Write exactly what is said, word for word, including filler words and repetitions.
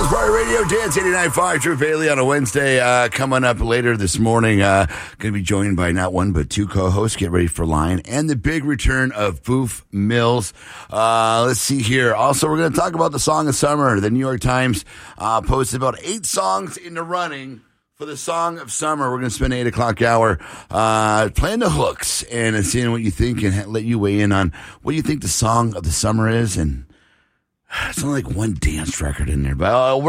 House Party Radio, Dance eighty-nine point five, Drew Bailey on a Wednesday. Uh, coming up later this morning, uh, going to be joined by not one but two co-hosts. Get ready for Lion and the big return of Boof Mills. Uh, let's see here. Also, we're going to talk about the Song of Summer. The New York Times uh, posted about eight songs in the running for the Song of Summer. We're going to spend eight o'clock hour uh, playing the hooks and seeing what you think and ha- let you weigh in on what you think the Song of the Summer is. And it's only like one dance record in there, but uh, we're